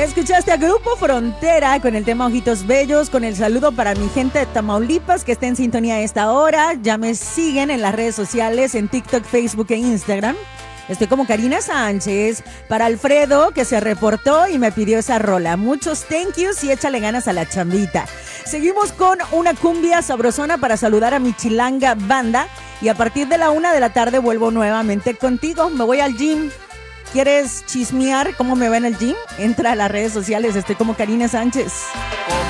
Escuchaste a Grupo Frontera con el tema Ojitos Bellos, con el saludo para mi gente de Tamaulipas que está en sintonía a esta hora. Ya me siguen en las redes sociales, en TikTok, Facebook e Instagram. Estoy como Karina Sánchez. Para Alfredo, que se reportó y me pidió esa rola. Muchos thank yous y échale ganas a la chambita. Seguimos con una cumbia sabrosona para saludar a mi chilanga banda. Y a partir de la 1 de la tarde vuelvo nuevamente contigo. Me voy al gym. ¿Quieres chismear cómo me va en el gym? Entra a las redes sociales. Estoy como Karina Sánchez.